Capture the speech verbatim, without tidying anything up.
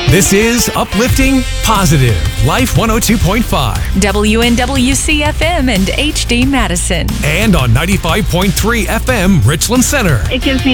This is Uplifting Positive Life one oh two point five. W N W C F M and H D Madison. And on ninety-five point three F M Richland Center. It gives me